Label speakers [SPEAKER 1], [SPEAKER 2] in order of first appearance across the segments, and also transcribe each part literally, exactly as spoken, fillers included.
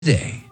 [SPEAKER 1] Day.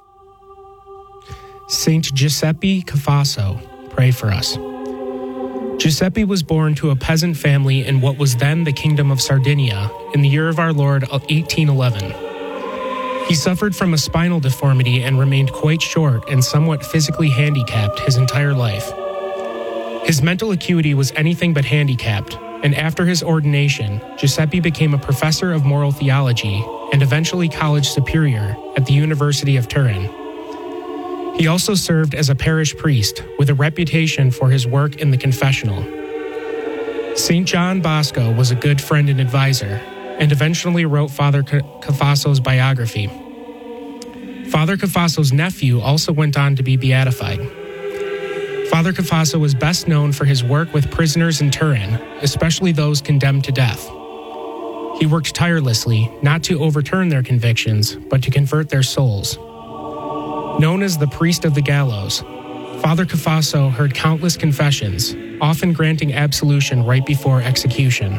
[SPEAKER 2] Saint Giuseppe Cafasso, pray for us. Giuseppe was born to a peasant family in what was then the Kingdom of Sardinia in the year of our Lord eighteen eleven. He suffered from a spinal deformity and remained quite short and somewhat physically handicapped his entire life. His mental acuity was anything but handicapped, and after his ordination, Giuseppe became a professor of moral theology and eventually college superior at the University of Turin. He also served as a parish priest with a reputation for his work in the confessional. Saint John Bosco was a good friend and advisor, and eventually wrote Father Cafasso's biography. Father Cafasso's nephew also went on to be beatified. Father Cafasso was best known for his work with prisoners in Turin, especially those condemned to death. He worked tirelessly, not to overturn their convictions, but to convert their souls. Known as the priest of the gallows, Father Cafasso heard countless confessions, often granting absolution right before execution.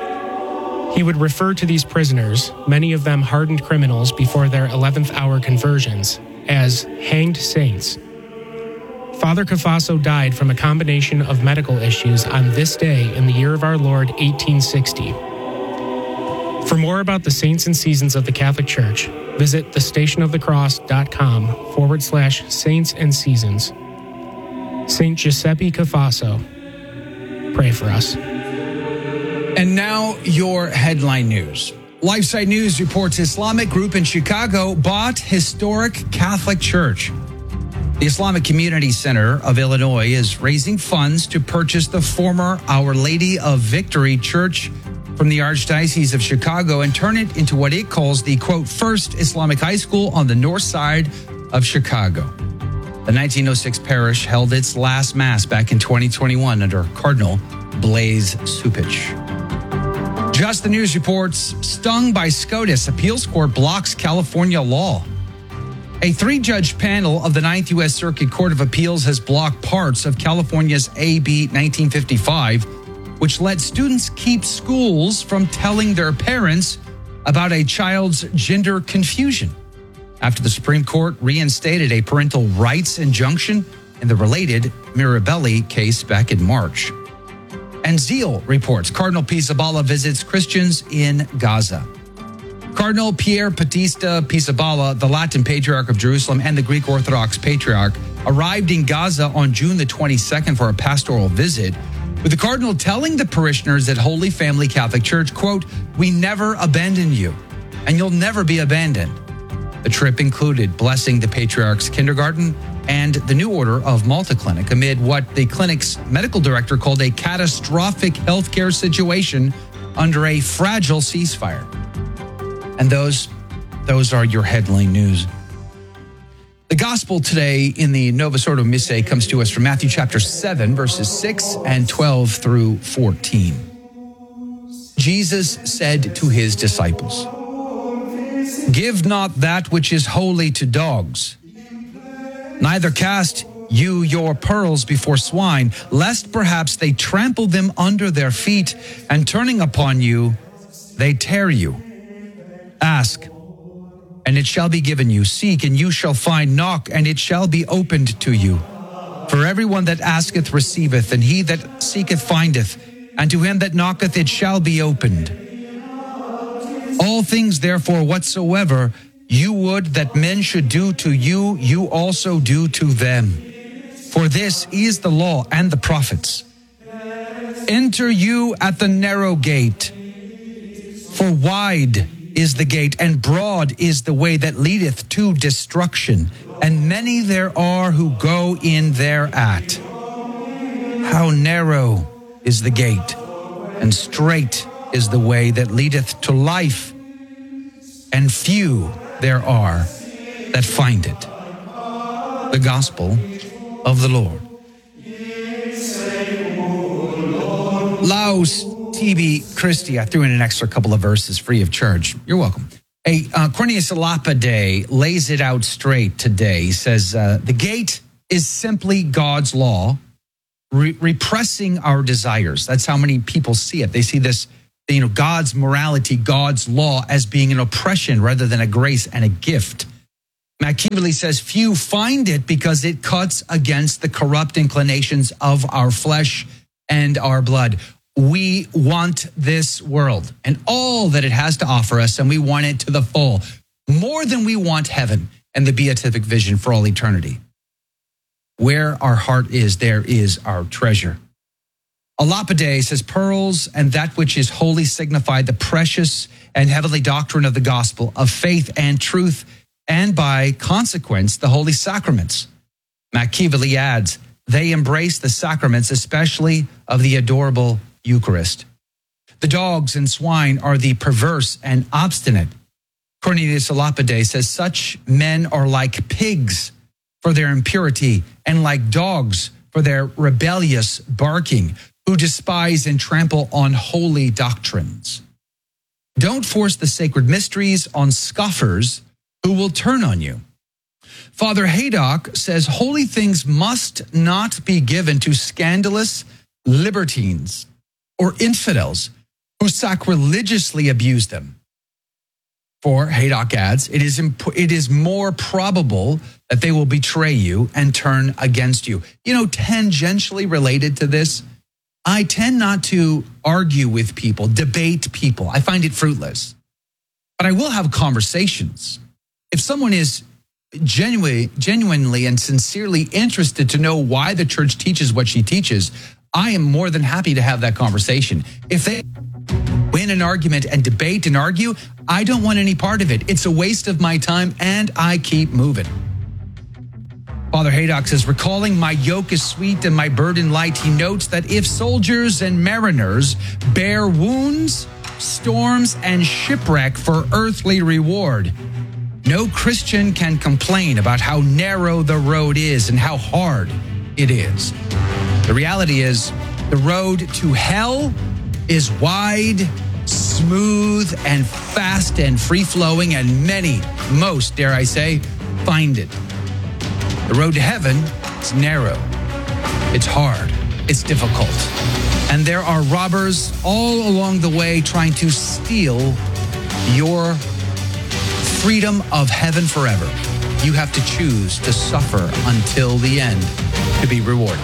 [SPEAKER 2] He would refer to these prisoners, many of them hardened criminals before their eleventh hour conversions, as hanged saints. Father Cafasso died from a combination of medical issues on this day in the year of our Lord eighteen sixty. For more about the saints and seasons of the Catholic Church, visit thestationofthecross.com forward slash saints and seasons. Saint Giuseppe Cafasso, pray for us.
[SPEAKER 1] And now your headline news. LifeSite News reports Islamic group in Chicago bought historic Catholic church. The Islamic Community Center of Illinois is raising funds to purchase the former Our Lady of Victory Church from the Archdiocese of Chicago and turn it into what it calls the, quote, first Islamic high school on the north side of Chicago. The nineteen oh six parish held its last mass back in twenty twenty-one under Cardinal Blaise Cupich. Just the News reports, stung by SCOTUS, appeals court blocks California law. A three-judge panel of the Ninth U S Circuit Court of Appeals has blocked parts of California's A B nineteen fifty-five, which let students keep schools from telling their parents about a child's gender confusion, after the Supreme Court reinstated a parental rights injunction in the related Mirabelli case back in March. And Zeal reports Cardinal Pizzaballa visits Christians in Gaza. Cardinal Pier Battista Pizzaballa, the Latin Patriarch of Jerusalem and the Greek Orthodox Patriarch, arrived in Gaza on June the twenty-second for a pastoral visit, with the Cardinal telling the parishioners at Holy Family Catholic Church, quote, "We never abandon you, and you'll never be abandoned." The trip included blessing the Patriarch's kindergarten and the New Order of Malta Clinic amid what the clinic's medical director called a catastrophic healthcare situation under a fragile ceasefire. And those, those are your headline news. The gospel today in the Novus Ordo Missae comes to us from Matthew chapter seven, verses six and twelve through fourteen. Jesus said to his disciples, "Give not that which is holy to dogs, neither cast you your pearls before swine, lest perhaps they trample them under their feet, and turning upon you, they tear you. Ask, and it shall be given you. Seek, and you shall find. Knock, and it shall be opened to you. For everyone that asketh receiveth, and he that seeketh findeth, and to him that knocketh it shall be opened. All things, therefore, whatsoever you would that men should do to you, you also do to them. For this is the law and the prophets. Enter you at the narrow gate, for wide is the gate, and broad is the way that leadeth to destruction, and many there are who go in thereat. How narrow is the gate, and strait is the way that leadeth to life, and few there are that find it." The Gospel of the Lord. Laus Tibi Christi. I threw in an extra couple of verses free of charge. You're welcome. Hey, uh, Cornelius Lapide lays it out straight today. He says, uh, the gate is simply God's law, re- repressing our desires. That's how many people see it. They see this, you know, God's morality, God's law as being an oppression rather than a grace and a gift. Machiavelli says, few find it because it cuts against the corrupt inclinations of our flesh and our blood. We want this world and all that it has to offer us, and we want it to the full, more than we want heaven and the beatific vision for all eternity. Where our heart is, there is our treasure. A lapide says, pearls and that which is holy signify the precious and heavenly doctrine of the gospel of faith and truth, and by consequence, the holy sacraments. Machiavelli adds, they embrace the sacraments, especially of the adorable Eucharist. The dogs and swine are the perverse and obstinate. Cornelius a Lapide says, such men are like pigs for their impurity and like dogs for their rebellious barking, who despise and trample on holy doctrines. Don't force the sacred mysteries on scoffers who will turn on you. Father Haydock says holy things must not be given to scandalous libertines or infidels who sacrilegiously abuse them. For, Haydock adds, it is, imp- it is more probable that they will betray you and turn against you. You know, tangentially related to this, I tend not to argue with people, debate people. I find it fruitless. But I will have conversations. If someone is genuinely, genuinely and sincerely interested to know why the church teaches what she teaches, I am more than happy to have that conversation. If they win an argument and debate and argue, I don't want any part of it. It's a waste of my time, and I keep moving. Father Haydock says, recalling my yoke is sweet and my burden light, he notes that if soldiers and mariners bear wounds, storms, and shipwreck for earthly reward, no Christian can complain about how narrow the road is and how hard it is. The reality is, the road to hell is wide, smooth, and fast and free-flowing, and many, most, dare I say, find it. The road to heaven is narrow, it's hard, it's difficult, and there are robbers all along the way trying to steal your freedom of heaven forever. You have to choose to suffer until the end to be rewarded.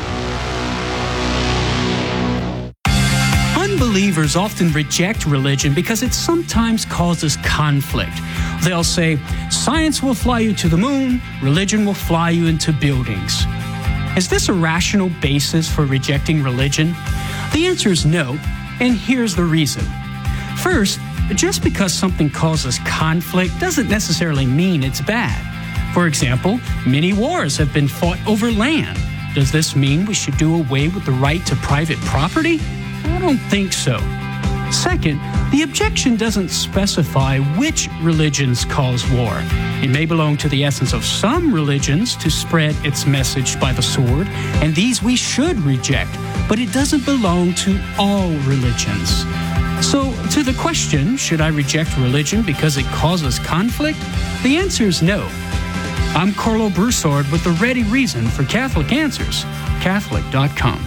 [SPEAKER 3] Unbelievers often reject religion because it sometimes causes conflict. They'll say, science will fly you to the moon, religion will fly you into buildings. Is this a rational basis for rejecting religion? The answer is no, and here's the reason. First, just because something causes conflict doesn't necessarily mean it's bad. For example, many wars have been fought over land. Does this mean we should do away with the right to private property? I don't think so. Second, the objection doesn't specify which religions cause war. It may belong to the essence of some religions to spread its message by the sword, and these we should reject, but it doesn't belong to all religions. So, to the question, should I reject religion because it causes conflict? The answer is no. I'm Carlo Broussard with the ready reason for Catholic Answers, Catholic dot com.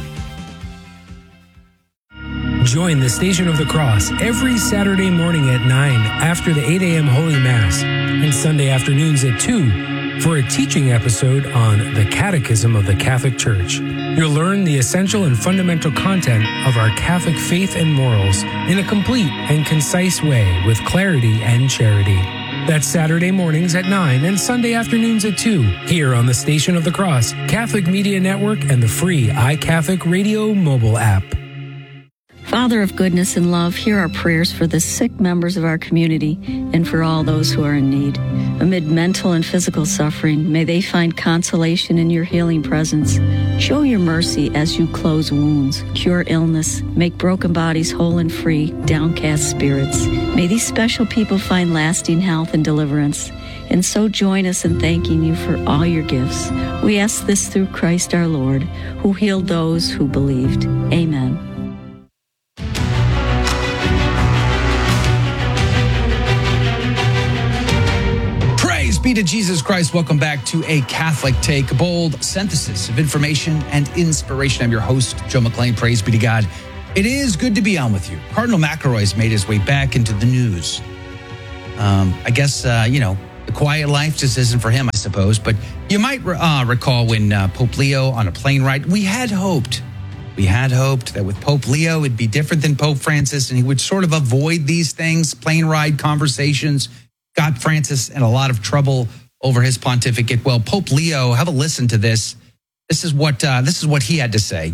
[SPEAKER 4] Join the Station of the Cross every Saturday morning at nine after the eight a.m. Holy Mass and Sunday afternoons at two for a teaching episode on the Catechism of the Catholic Church. You'll learn the essential and fundamental content of our Catholic faith and morals in a complete and concise way with clarity and charity. That's Saturday mornings at nine and Sunday afternoons at two here on the Station of the Cross, Catholic Media Network, and the free iCatholic Radio mobile app.
[SPEAKER 5] Father of goodness and love, hear our prayers for the sick members of our community and for all those who are in need. Amid mental and physical suffering, may they find consolation in your healing presence. Show your mercy as you close wounds, cure illness, make broken bodies whole and free, downcast spirits. May these special people find lasting health and deliverance. And so join us in thanking you for all your gifts. We ask this through Christ our Lord, who healed those who believed. Amen.
[SPEAKER 1] Be to Jesus Christ. Welcome back to A Catholic Take, a bold synthesis of information and inspiration. I'm your host, Joe McLean. Praise be to God. It is good to be on with you. Cardinal McElroy's made his way back into the news. Um, I guess, uh, you know, The quiet life just isn't for him, I suppose. But you might uh, recall when uh, Pope Leo on a plane ride, we had hoped. We had hoped that with Pope Leo, it'd be different than Pope Francis, and he would sort of avoid these things, plane ride conversations. Got Francis in a lot of trouble over his pontificate. Well, Pope Leo, have a listen to this. This is what uh, this is what he had to say.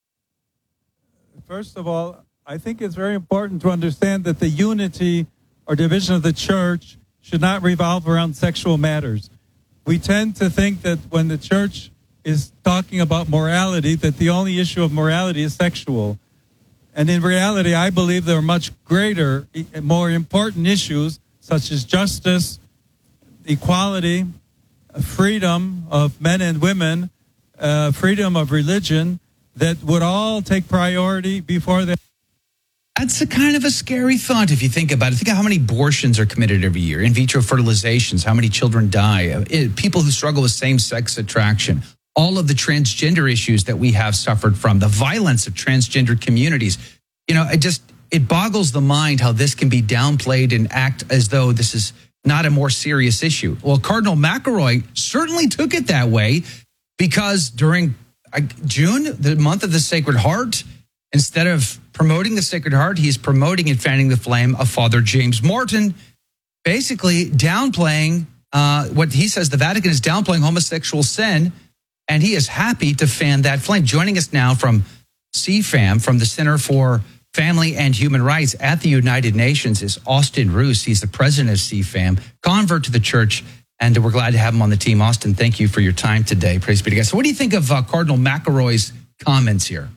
[SPEAKER 6] First of all, I think it's very important to understand that the unity or division of the church should not revolve around sexual matters. We tend to think that when the church is talking about morality, that the only issue of morality is sexual. And in reality, I believe there are much greater, more important issues, such as justice, equality, freedom of men and women, uh, freedom of religion, that would all take priority before they...
[SPEAKER 1] That's a kind of a scary thought if you think about it. Think of how many abortions are committed every year, in vitro fertilizations, how many children die, people who struggle with same-sex attraction, all of the transgender issues that we have suffered from, the violence of transgender communities. You know, it just, it boggles the mind how this can be downplayed and act as though this is not a more serious issue. Well, Cardinal McElroy certainly took it that way because during June, the month of the Sacred Heart, instead of promoting the Sacred Heart, he's promoting and fanning the flame of Father James Martin, basically downplaying uh, what he says the Vatican is downplaying homosexual sin, and he is happy to fan that flame. Joining us now from C FAM, from the Center for Family and Human Rights at the United Nations, is Austin Roos. He's the president of C FAM, convert to the church, and we're glad to have him on the team. Austin, thank you for your time today. Praise be to God. So what do you think of uh, Cardinal McElroy's comments here?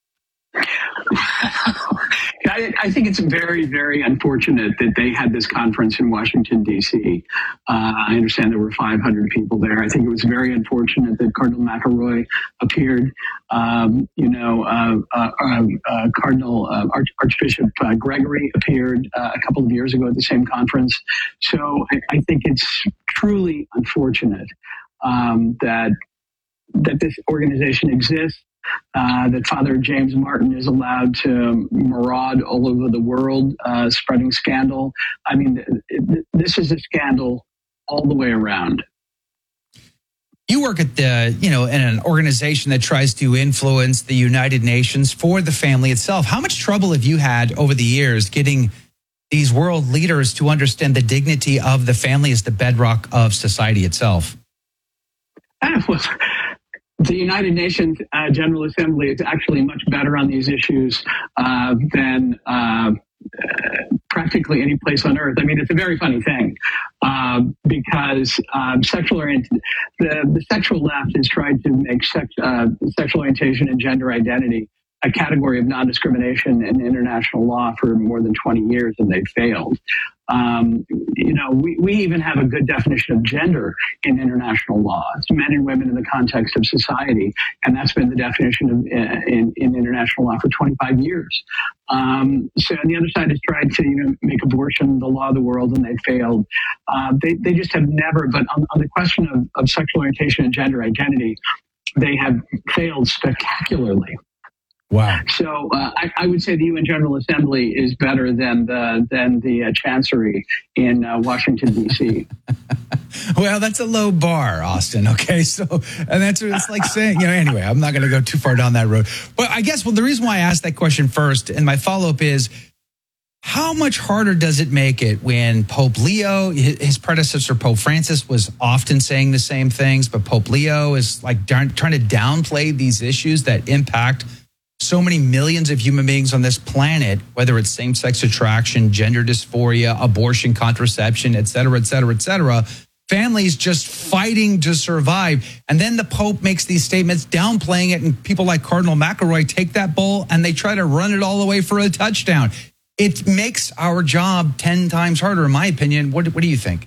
[SPEAKER 7] I, I think it's very, very unfortunate that they had this conference in Washington, D C. Uh, I understand there were five hundred people there. I think it was very unfortunate that Cardinal McElroy appeared. Um, you know, uh, uh, uh, uh, Cardinal uh, Arch- Archbishop uh, Gregory appeared uh, a couple of years ago at the same conference. So I, I think it's truly unfortunate um, that that this organization exists. Uh, that Father James Martin is allowed to maraud all over the world, uh, spreading scandal. I mean, it, this is a scandal all the way around.
[SPEAKER 1] You work at the, you know, in an organization that tries to influence the United Nations for the family itself. How much trouble have you had over the years getting these world leaders to understand the dignity of the family as the bedrock of society itself?
[SPEAKER 7] Ah, well, the United Nations uh, General Assembly is actually much better on these issues uh, than uh, uh, practically any place on earth. I mean, it's a very funny thing uh, because um, sexual orient- the, the sexual left has tried to make sex, uh, sexual orientation and gender identity a category of non-discrimination in international law for more than twenty years, and they've failed. Um, you know, we, we even have a good definition of gender in international law. It's men and women in the context of society, and that's been the definition of uh, in, in international law for twenty-five years. Um, so on the other side has tried to, you know, make abortion the law of the world, and they failed. Uh, they, they just have never, but on, on the question of, of sexual orientation and gender identity, they have failed spectacularly.
[SPEAKER 1] Wow.
[SPEAKER 7] So uh, I, I would say the U N General Assembly is better than the than the uh, Chancery in uh, Washington, D C
[SPEAKER 1] Well, that's a low bar, Austin. Okay, so and that's it's like saying, you know. Anyway, I'm not going to go too far down that road. But I guess well, the reason why I asked that question first, and my follow up is, how much harder does it make it when Pope Leo, his predecessor Pope Francis, was often saying the same things, but Pope Leo is like trying to downplay these issues that impact so many millions of human beings on this planet, whether it's same-sex attraction, gender dysphoria, abortion, contraception, et cetera, et cetera, et cetera. Families just fighting to survive. And then the Pope makes these statements downplaying it, and people like Cardinal McElroy take that ball and they try to run it all the way for a touchdown. It makes our job ten times harder, in my opinion. What, what do you think?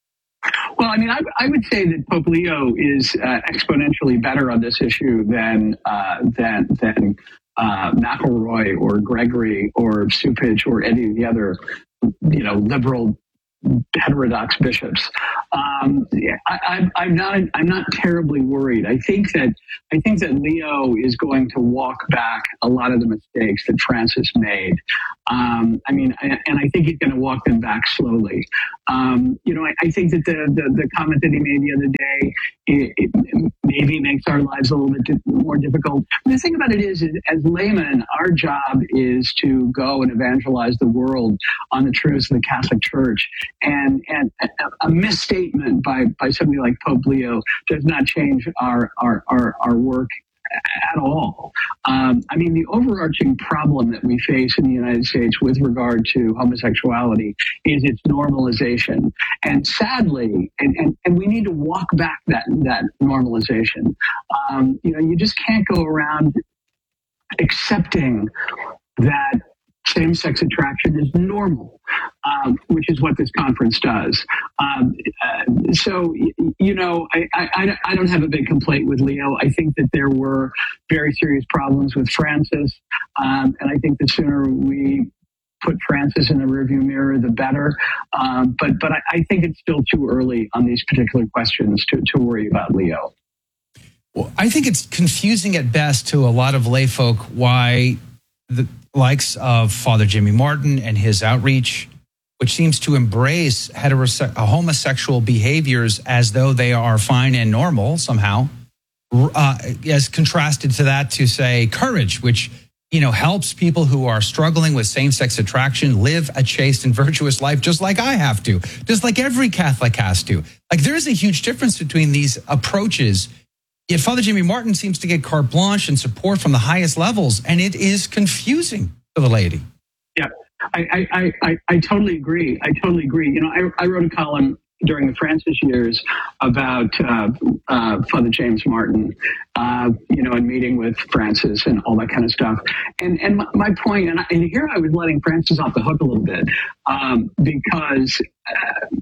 [SPEAKER 7] Well, I mean, I, I would say that Pope Leo is uh, exponentially better on this issue than uh, than than uh, McElroy or Gregory or Supich or any of the other, you know, liberal heterodox bishops. Um, I, I, I'm not. I'm not terribly worried. I think that I think that Leo is going to walk back a lot of the mistakes that Francis made. Um, I mean, and I think he's going to walk them back slowly. Um, you know, I, I think that the, the, the comment that he made the other day, it, it maybe makes our lives a little bit di- more difficult. But the thing about it is, is, as laymen, our job is to go and evangelize the world on the truths of the Catholic Church. And, and a, a misstatement by, by somebody like Pope Leo does not change our, our, our, our work at all. Um, I mean, the overarching problem that we face in the United States with regard to homosexuality is its normalization. And sadly, and, and, and we need to walk back that, that normalization. Um, you know, you just can't go around accepting that same-sex attraction is normal, um, which is what this conference does. Um, uh, so, you know, I, I, I don't have a big complaint with Leo. I think that there were very serious problems with Francis, um, and I think the sooner we put Francis in the rearview mirror, the better. Um, but but I, I think it's still too early on these particular questions to, to worry about Leo.
[SPEAKER 1] Well, I think it's confusing at best to a lot of lay folk why the likes of Father Jimmy Martin and his outreach, which seems to embrace heterose- homosexual behaviors as though they are fine and normal somehow, uh, as contrasted to that to, say, Courage, which, you know, helps people who are struggling with same-sex attraction live a chaste and virtuous life, just like I have to, just like every Catholic has to. Like, there is a huge difference between these approaches. Yet Father Jimmy Martin seems to get carte blanche and support from the highest levels, and it is confusing to the laity.
[SPEAKER 7] Yeah, I, I, I, I totally agree. I totally agree. You know, I, I wrote a column during the Francis years about uh, uh, Father James Martin, uh, you know, and meeting with Francis and all that kind of stuff. And and my, my point, and, I, and here I was letting Francis off the hook a little bit, um, because uh,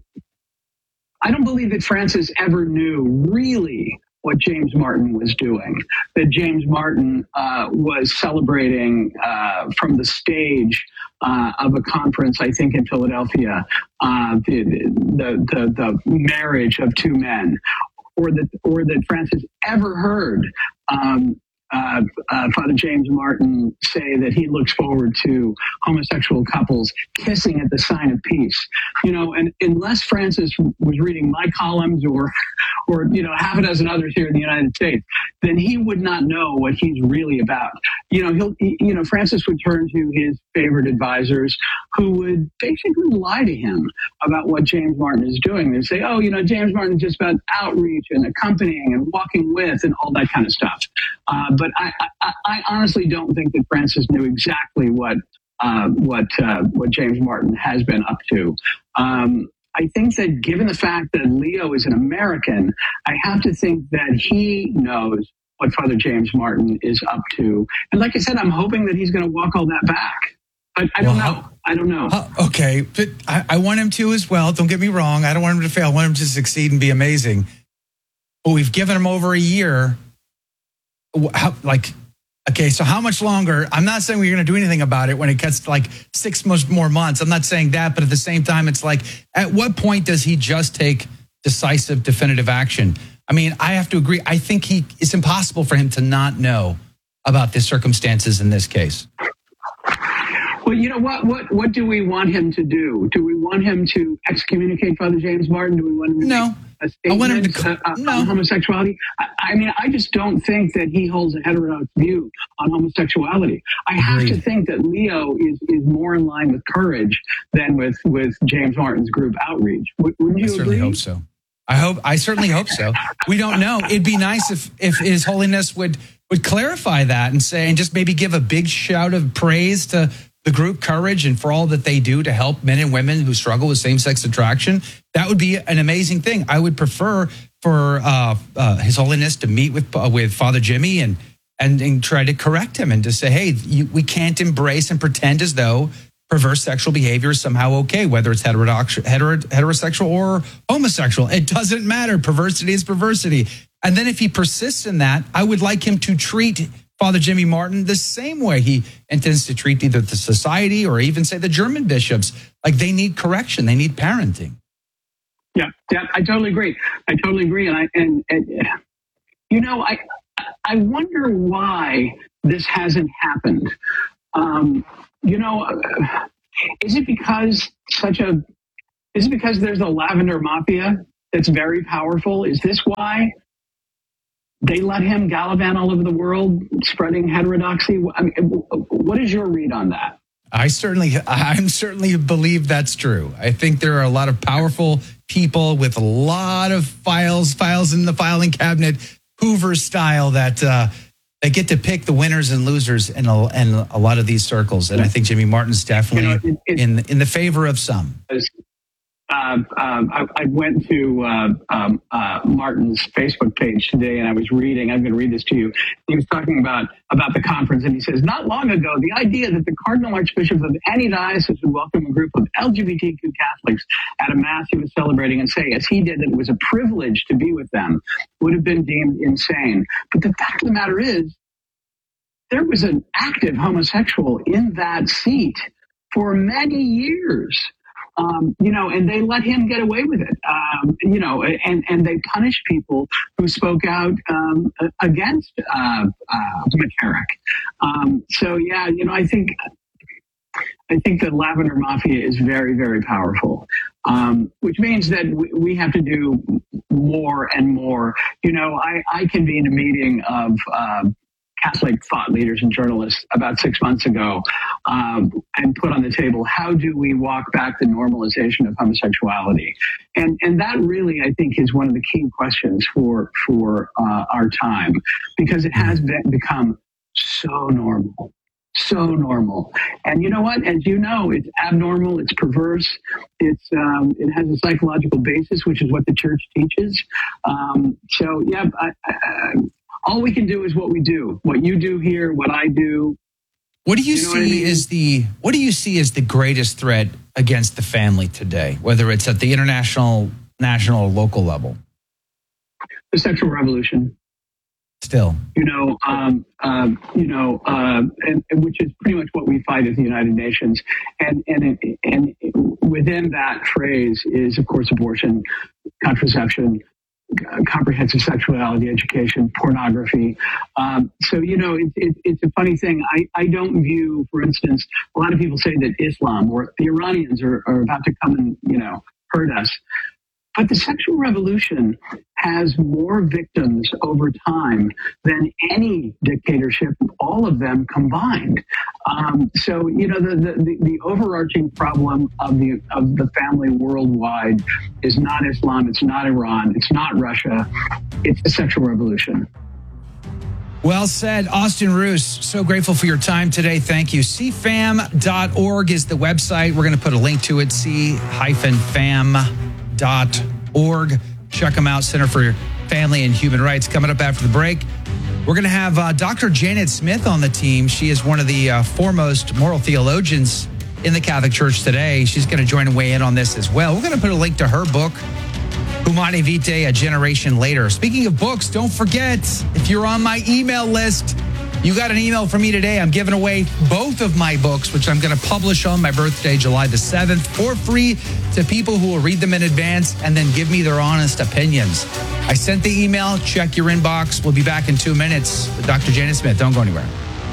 [SPEAKER 7] I don't believe that Francis ever knew really what James Martin was doing, that James Martin uh, was celebrating uh, from the stage uh, of a conference, I think in Philadelphia, uh, the, the, the, the marriage of two men, or that, or that Francis ever heard um, uh, uh, Father James Martin say that he looks forward to homosexual couples kissing at the sign of peace. You know, and unless Francis was reading my columns or, or you know, half a dozen others here in the United States, then he would not know what he's really about. You know, he'll, he, you know, Francis would turn to his favorite advisors who would basically lie to him about what James Martin is doing. They'd say, oh, you know, James Martin is just about outreach and accompanying and walking with and all that kind of stuff. Uh, but I, I, I honestly don't think that Francis knew exactly what uh, what uh, what James Martin has been up to. Um, I think that given the fact that Leo is an American, I have to think that he knows what Father James Martin is up to. And like I said, I'm hoping that he's going to walk all that back. But I don't well, know. I don't know.
[SPEAKER 1] Uh, okay, but I, I want him to as well. Don't get me wrong. I don't want him to fail. I want him to succeed and be amazing. But we've given him over a year. How, like, okay, so how much longer? I'm not saying we're going to do anything about it when it gets to like six more months. I'm not saying that, but at the same time, it's like, at what point does he just take decisive, definitive action? I mean, I have to agree. I think he it's impossible for him to not know about the circumstances in this case.
[SPEAKER 7] Well, you know, what What what do we want him to do? Do we want him to excommunicate Father James Martin? Do we want him to
[SPEAKER 1] no.
[SPEAKER 7] make a statement
[SPEAKER 1] I want him to,
[SPEAKER 7] uh, uh,
[SPEAKER 1] no.
[SPEAKER 7] on homosexuality? I, I mean, I just don't think that he holds a heterodox view on homosexuality. I have
[SPEAKER 1] Agreed.
[SPEAKER 7] to think that Leo is, is more in line with Courage than with, with James Martin's group Outreach. Wouldn't you
[SPEAKER 1] I certainly
[SPEAKER 7] agree?
[SPEAKER 1] hope so. I hope. I certainly hope so. We don't know. It'd be nice if if His Holiness would would clarify that and say, and just maybe give a big shout of praise to the group Courage and for all that they do to help men and women who struggle with same-sex attraction. That would be an amazing thing. I would prefer for uh, uh, His Holiness to meet with uh, with Father Jimmy and, and and try to correct him and to say, hey, you, we can't embrace and pretend as though perverse sexual behavior is somehow okay, whether it's heterodox, hetero, heterosexual or homosexual. It doesn't matter. Perversity is perversity. And then if he persists in that, I would like him to treat Father Jimmy Martin the same way he intends to treat either the society or even, say, the German bishops. Like, they need correction. They need parenting.
[SPEAKER 7] Yeah, yeah, I totally agree. I totally agree. And I and, and you know, I I wonder why this hasn't happened. Um, you know, uh, is it because such a Is it because there's a lavender mafia that's very powerful? Is this why they let him gallivant all over the world, spreading heterodoxy? I mean, what is your read on that?
[SPEAKER 1] I certainly, I'm certainly believe that's true. I think there are a lot of powerful people with a lot of files, files in the filing cabinet, Hoover style, that uh, they get to pick the winners and losers in a, in a lot of these circles. And I think Jimmy Martin's definitely you know, it, it, in in the favor of some.
[SPEAKER 7] Uh, um, I, I went to uh, um, uh, Martin's Facebook page today, and I was reading. I'm going to read this to you. He was talking about about the conference, and he says, "Not long ago, the idea that the Cardinal Archbishop of any diocese would welcome a group of L G B T Q Catholics at a mass he was celebrating and say, as he did, that it was a privilege to be with them, would have been deemed insane. But the fact of the matter is, there was an active homosexual in that seat for many years." Um, you know, and they let him get away with it, um, you know, and, and they punish people who spoke out um, against uh, uh, McCarrick. Um, so, yeah, you know, I think I think the Lavender Mafia is very, very powerful, um, which means that we, we have to do more and more. You know, I, I convened a meeting of uh, Catholic thought leaders and journalists about six months ago um, and put on the table, how do we walk back the normalization of homosexuality? And and that really, I think, is one of the key questions for, for uh, our time, because it has been, become so normal, so normal. And you know what? As you know, it's abnormal, it's perverse, it's um, it has a psychological basis, which is what the church teaches. Um, so, yeah, I, I, all we can do is what we do. What you do here, what I do.
[SPEAKER 1] What do you, you know see what I mean? is the what do you see as the greatest threat against the family today, whether it's at the international, national, or local level?
[SPEAKER 7] The sexual revolution.
[SPEAKER 1] Still,
[SPEAKER 7] you know, um, um, you know, uh, and, and which is pretty much what we fight at the United Nations, and and and within that phrase is, of course, abortion, contraception, comprehensive sexuality education, pornography. Um, so, you know, it, it, it's a funny thing. I, I don't view, for instance, a lot of people say that Islam or the Iranians are, are about to come and, you know, hurt us. But the sexual revolution has more victims over time than any dictatorship, all of them combined. Um, so, you know, the, the, the overarching problem of the of the family worldwide is not Islam, it's not Iran, it's not Russia, it's the sexual revolution.
[SPEAKER 1] Well said. Austin Roos, so grateful for your time today. Thank you. C fam dot org is the website. We're going to put a link to it, c fam dot org. Check them out, Center for Family and Human Rights. Coming up after the break, we're going to have uh, Doctor Janet Smith on the team. She is one of the uh, foremost moral theologians in the Catholic Church today. She's going to join and weigh in on this as well. We're going to put a link to her book, Humanae Vitae, A Generation Later. Speaking of books, don't forget, if you're on my email list, you got an email from me today. I'm giving away both of my books, which I'm going to publish on my birthday, July the seventh, for free to people who will read them in advance and then give me their honest opinions. I sent the email. Check your inbox. We'll be back in two minutes with Doctor Janet Smith. Don't go anywhere.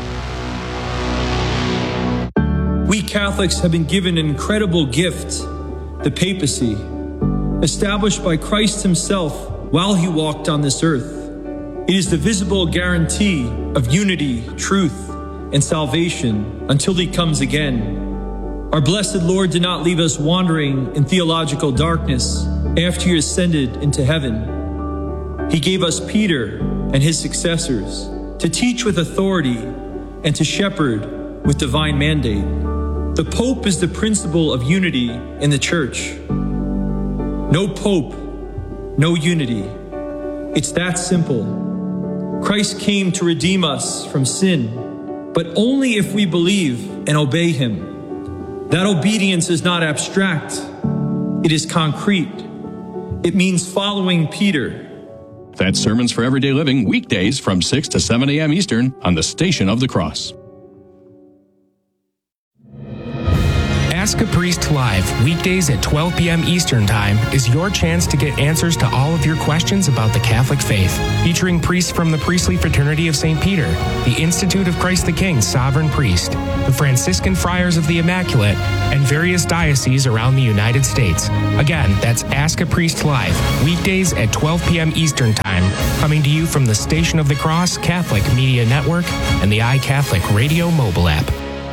[SPEAKER 8] We Catholics have been given an incredible gift, the papacy, established by Christ himself while he walked on this earth. It is the visible guarantee of unity, truth, and salvation until he comes again. Our blessed Lord did not leave us wandering in theological darkness after he ascended into heaven. He gave us Peter and his successors to teach with authority and to shepherd with divine mandate. The Pope is the principle of unity in the Church. No Pope, no unity. It's that simple. Christ came to redeem us from sin, but only if we believe and obey him. That obedience is not abstract. It is concrete. It means following Peter.
[SPEAKER 9] That's Sermons for Everyday Living, weekdays from six to seven a.m. Eastern on the Station of the Cross.
[SPEAKER 2] Ask a Priest Live, weekdays at twelve p.m. Eastern Time, is your chance to get answers to all of your questions about the Catholic faith. Featuring priests from the Priestly Fraternity of Saint Peter, the Institute of Christ the King Sovereign Priest, the Franciscan Friars of the Immaculate, and various dioceses around the United States. Again, that's Ask a Priest Live, weekdays at twelve p.m. Eastern Time, coming to you from the Station of the Cross Catholic Media Network and the iCatholic Radio mobile app.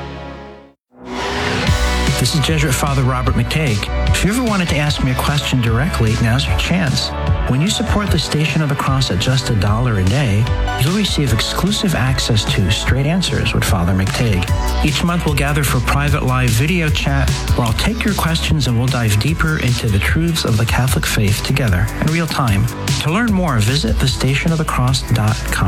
[SPEAKER 10] This is Jesuit Father Robert McTague. If you ever wanted to ask me a question directly, now's your chance. When you support the Station of the Cross at just a dollar a day, you'll receive exclusive access to Straight Answers with Father McTague. Each month we'll gather for private live video chat where I'll take your questions and we'll dive deeper into the truths of the Catholic faith together in real time. To learn more, visit the station of the cross dot com.